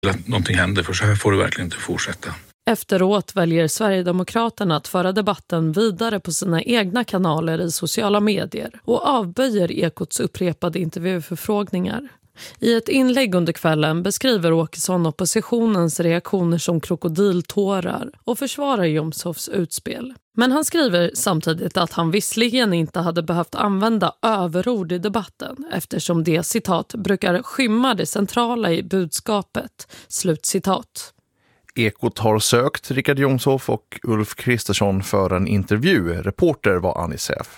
Att någonting händer, för så här får det verkligen inte fortsätta. Efteråt väljer Sverigedemokraterna att föra debatten vidare på sina egna kanaler i sociala medier och avböjer Ekots upprepade intervjuförfrågningar. I ett inlägg under kvällen beskriver Åkesson oppositionens reaktioner som krokodiltårar och försvarar Jomshofs utspel. Men han skriver samtidigt att han visserligen inte hade behövt använda överord i debatten eftersom det, citat, brukar skymma det centrala i budskapet, slutcitat. Ekot har sökt Richard Jomshof och Ulf Kristersson för en intervju. Reporter var Anisef.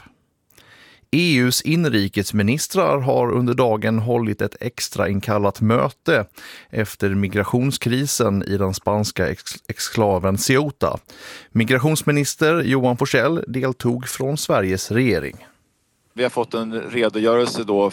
EUs inrikesministrar har under dagen hållit ett extra inkallat möte efter migrationskrisen i den spanska exklaven Ceuta. Migrationsminister Johan Forssell deltog från Sveriges regering. Vi har fått en redogörelse då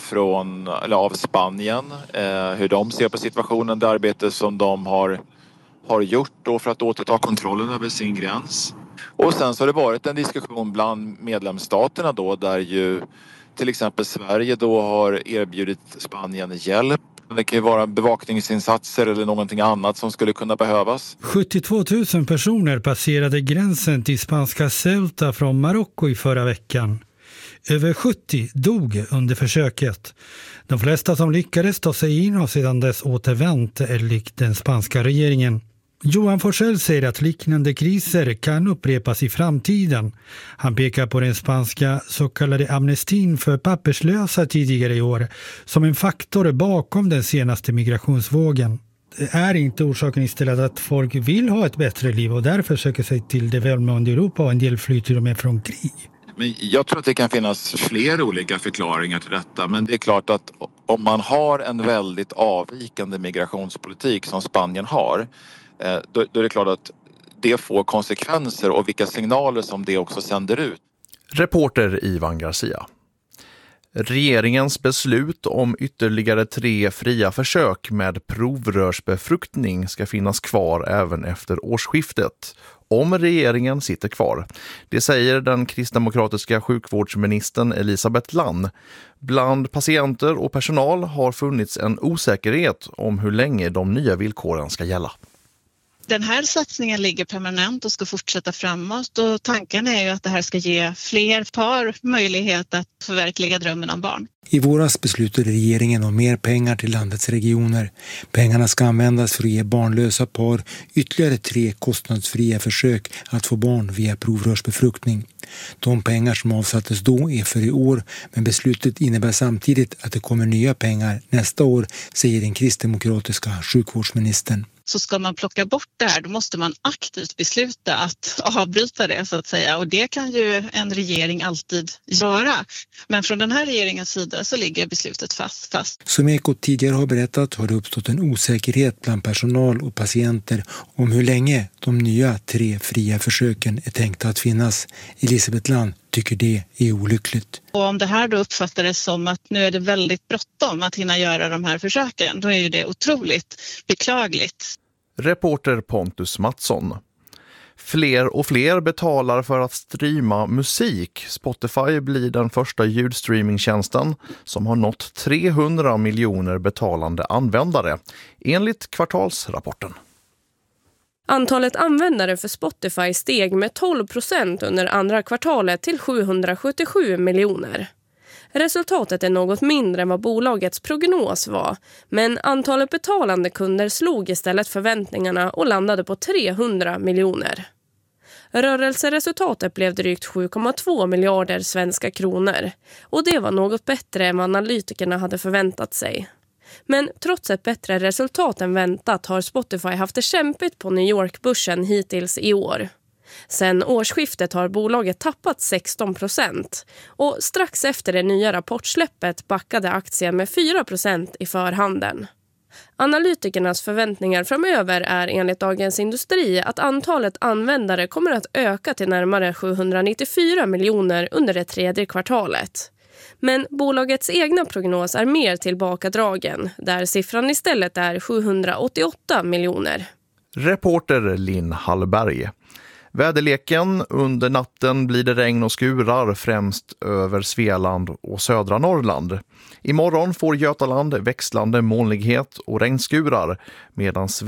av Spanien, hur de ser på situationen, det arbete som de har gjort då för att återta kontrollen över sin gräns. Och sen så har det varit en diskussion bland medlemsstaterna då, där ju till exempel Sverige då har erbjudit Spanien hjälp. Det kan ju vara bevakningsinsatser eller någonting annat som skulle kunna behövas. 72 000 personer passerade gränsen till spanska Ceuta från Marocko i förra veckan. Över 70 dog under försöket. De flesta som lyckades ta sig in har sedan dess återvänt, enligt den spanska regeringen. Johan Forssell säger att liknande kriser kan upprepas i framtiden. Han pekar på den spanska så kallade amnestin för papperslösa tidigare i år som en faktor bakom den senaste migrationsvågen. Det är inte orsaken istället att folk vill ha ett bättre liv och därför söker sig till det välmående Europa, och en del flyr till och med från krig. Men jag tror att det kan finnas fler olika förklaringar till detta, men det är klart att om man har en väldigt avvikande migrationspolitik som Spanien har, då är det klart att det får konsekvenser och vilka signaler som det också sänder ut. Reporter Ivan Garcia. Regeringens beslut om ytterligare 3 fria försök med provrörsbefruktning ska finnas kvar även efter årsskiftet, om regeringen sitter kvar. Det säger den kristdemokratiska sjukvårdsministern Elisabeth Lann. Bland patienter och personal har funnits en osäkerhet om hur länge de nya villkoren ska gälla. Den här satsningen ligger permanent och ska fortsätta framåt, och tanken är ju att det här ska ge fler par möjlighet att förverkliga drömmen om barn. I våras beslutade regeringen om mer pengar till landets regioner. Pengarna ska användas för att ge barnlösa par ytterligare 3 kostnadsfria försök att få barn via provrörsbefruktning. De pengar som avsattes då är för i år, men beslutet innebär samtidigt att det kommer nya pengar nästa år, säger den kristdemokratiska sjukvårdsministern. Så ska man plocka bort det här, då måste man aktivt besluta att avbryta det, så att säga. Och det kan ju en regering alltid göra. Men från den här regeringens sida så ligger beslutet fast. Som Ekot tidigare har berättat har det uppstått en osäkerhet bland personal och patienter om hur länge de nya 3 fria försöken är tänkta att finnas. Elisabeth Lann tycker det är olyckligt. Och om det här då uppfattades som att nu är det väldigt bråttom att hinna göra de här försöken, då är ju det otroligt beklagligt. Reporter Pontus Mattsson. Fler och fler betalar för att streama musik. Spotify blir den första ljudstreamingtjänsten som har nått 300 miljoner betalande användare, enligt kvartalsrapporten. Antalet användare för Spotify steg med 12% under andra kvartalet till 777 miljoner. Resultatet är något mindre än vad bolagets prognos var, men antalet betalande kunder slog istället förväntningarna och landade på 300 miljoner. Rörelseresultatet blev drygt 7,2 miljarder svenska kronor, och det var något bättre än vad analytikerna hade förväntat sig. Men trots ett bättre resultat än väntat har Spotify haft det kämpigt på New York-börsen hittills i år. Sen årsskiftet har bolaget tappat 16%, och strax efter det nya rapportsläppet backade aktien med 4% i förhanden. Analytikernas förväntningar framöver är enligt Dagens Industri att antalet användare kommer att öka till närmare 794 miljoner under det 3:e kvartalet. Men bolagets egna prognos är mer tillbakadragen, där siffran istället är 788 miljoner. Reporter Linn Hallberg. Väderleken: under natten blir det regn och skurar främst över Svealand och södra Norrland. Imorgon får Götaland växlande molnighet och regnskurar, medan